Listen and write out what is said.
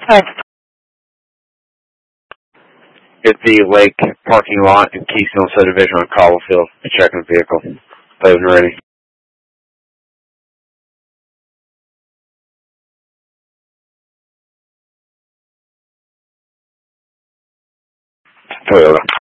Hi. At the lake parking lot in Keystone Subdivision on Cobblefield. Checking the vehicle. Loaded and ready. Toyota.